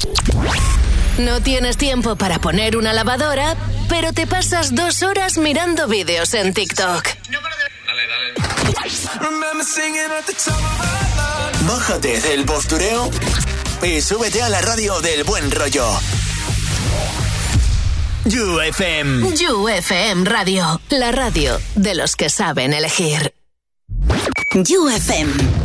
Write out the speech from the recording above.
No tienes tiempo para poner una lavadora, pero te pasas 2 horas mirando vídeos en TikTok. Dale. Bájate del postureo y súbete a la radio del buen rollo. You FM. You FM Radio, la radio de los que saben elegir. You FM.